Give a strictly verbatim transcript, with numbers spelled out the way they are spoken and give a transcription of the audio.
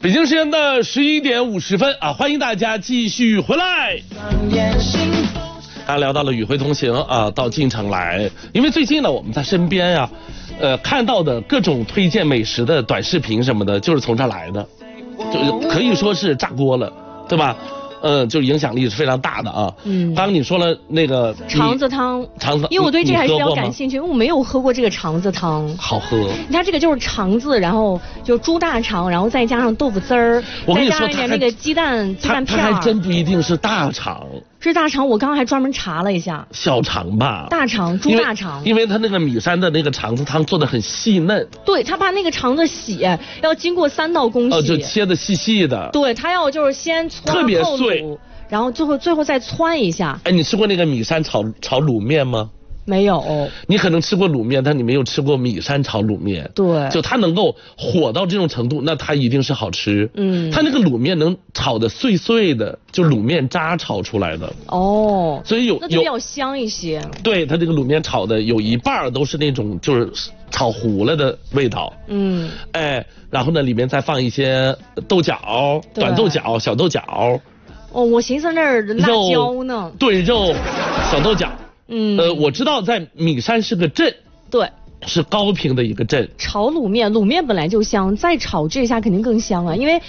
北京时间的十一点五十分啊，欢迎大家继续回来。大家聊到了与会同行啊，到晋城来，因为最近呢，我们在身边呀、啊，呃，看到的各种推荐美食的短视频什么的，就是从这儿来的，就可以说是炸锅了，对吧？呃，就是影响力是非常大的啊。嗯，刚刚你说了那个肠子汤， 肠子， 因为我对这个还是比较感兴趣，因为我没有喝过这个肠子汤。 好喝。 你看这个就是肠子，然后就猪大肠，然后再加上豆腐丝儿， 我跟你说， 再加上一点那个鸡蛋鸡蛋片儿。 它还真不一定是大肠。 是大肠，我刚刚还专门查了一下。 小肠吧。 大肠，猪大肠。 因为它那个米山的那个肠子汤做的很细嫩。 对，他把那个肠子洗，要经过三道工序。 哦，就切的细细的。 对，他要就是先汆特别碎， 然后最后最后再汆一下。 哎，你吃过那个米山炒炒卤面吗？ 没有。 你可能吃过卤面，但你没有吃过米山炒卤面。 对， 就它能够火到这种程度，那它一定是好吃。嗯，它那个卤面能炒的碎碎的，就卤面渣炒出来的。 哦， 所以有那就比较香一些。 对，它这个卤面炒的有一半都是那种就是炒糊了的味道。嗯，哎，然后呢，里面再放一些豆角、短豆角、小豆角。 哦，我寻思那儿辣椒呢。 对，肉、小豆角。嗯，呃，我知道在米山是个镇， 对， 是高平的一个镇。 炒卤面，卤面本来就香，再炒这下肯定更香啊，因为